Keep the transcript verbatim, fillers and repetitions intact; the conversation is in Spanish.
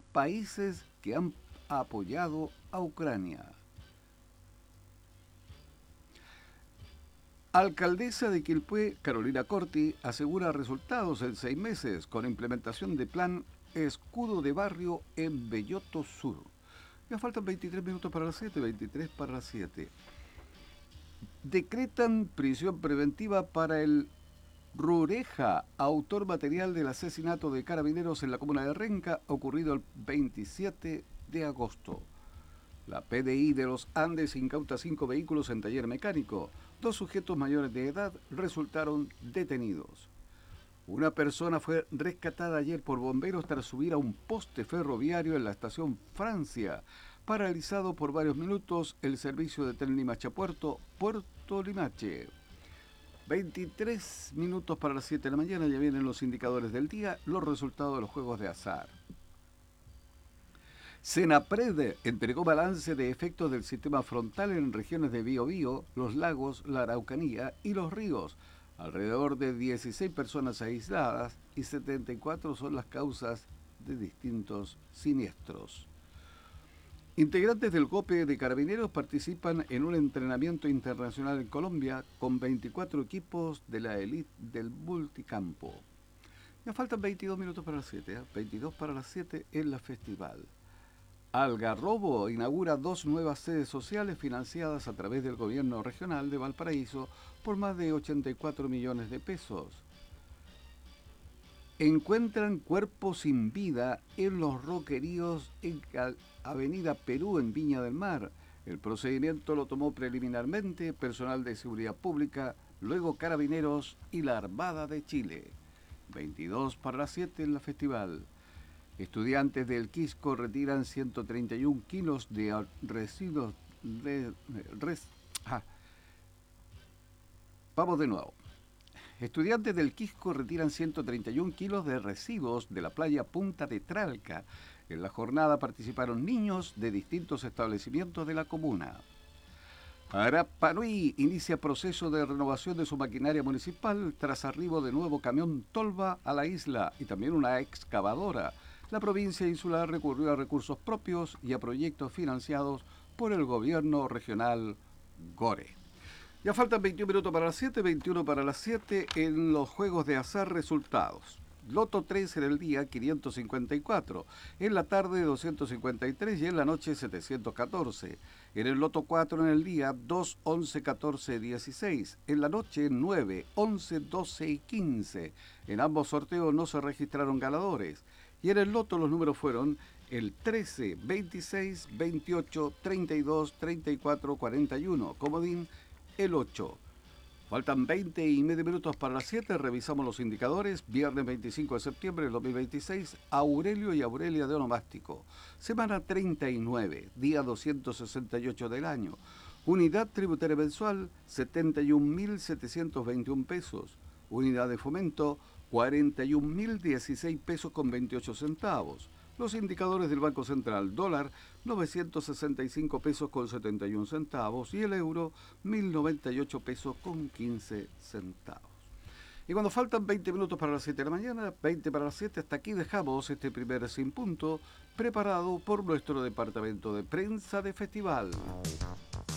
países que han apoyado a Ucrania. Alcaldesa de Quilpué, Carolina Corti, asegura resultados en seis meses con implementación de plan Escudo de Barrio en Belloto Sur. Ya faltan veintitrés minutos para las siete, veintitrés para las siete. Decretan prisión preventiva para el Rureja, autor material del asesinato de carabineros en la comuna de Renca, ocurrido el veintisiete de agosto. La P D I de los Andes incauta cinco vehículos en taller mecánico. Dos sujetos mayores de edad resultaron detenidos. Una persona fue rescatada ayer por bomberos tras subir a un poste ferroviario en la estación Francia, paralizado por varios minutos el servicio de tren Limache-Puerto, Puerto Limache. veintitrés minutos para las siete de la mañana, ya vienen los indicadores del día, los resultados de los juegos de azar. Senapred entregó balance de efectos del sistema frontal en regiones de Biobío, los lagos, la Araucanía y los ríos. Alrededor de dieciséis personas aisladas y setenta y cuatro son las causas de distintos siniestros. Integrantes del GOPE de Carabineros participan en un entrenamiento internacional en Colombia con veinticuatro equipos de la élite del multicampo. Ya faltan veintidós minutos para las siete, ¿eh? veintidós para las siete en la festival. Algarrobo inaugura dos nuevas sedes sociales financiadas a través del gobierno regional de Valparaíso por más de ochenta y cuatro millones de pesos. Encuentran cuerpos sin vida en los roqueríos en Avenida Perú, en Viña del Mar. El procedimiento lo tomó preliminarmente personal de seguridad pública, luego Carabineros y la Armada de Chile. veintidós para las siete en la festival. Estudiantes del Quisco retiran ciento treinta y uno kilos de residuos. De, res, ah. Vamos de nuevo. Estudiantes del Quisco retiran ciento treinta y uno kilos de residuos de la playa Punta de Tralca. En la jornada participaron niños de distintos establecimientos de la comuna. Arapanui inicia proceso de renovación de su maquinaria municipal tras arribo de nuevo camión tolva a la isla y también una excavadora. La provincia insular recurrió a recursos propios y a proyectos financiados por el gobierno regional Gore. Ya faltan veintiún minutos para las siete, veintiuno para las siete en los juegos de azar resultados. Loto tres en el día quinientos cincuenta y cuatro, en la tarde doscientos cincuenta y tres y en la noche setecientos catorce. En el Loto cuatro en el día dos, once, catorce, dieciséis, en la noche nueve, once, doce y quince. En ambos sorteos no se registraron ganadores. Y en el Loto los números fueron el trece, veintiséis, veintiocho, treinta y dos, treinta y cuatro, cuarenta y uno. Comodín, el ocho. Faltan veinte y medio minutos para las siete. Revisamos los indicadores. Viernes veinticinco de septiembre del dos mil veintiséis. Aurelio y Aurelia de Onomástico. Semana treinta y nueve. Día doscientos sesenta y ocho del año. Unidad tributaria mensual, setenta y un mil setecientos veintiuno pesos. Unidad de fomento, cuarenta y un mil dieciséis pesos con veintiocho centavos. Los indicadores del Banco Central: dólar novecientos sesenta y cinco pesos con setenta y uno centavos y el euro mil noventa y ocho pesos con quince centavos. Y cuando faltan veinte minutos para las siete de la mañana, veinte para las siete, hasta aquí dejamos este primer Sin Punto preparado por nuestro departamento de prensa de festival.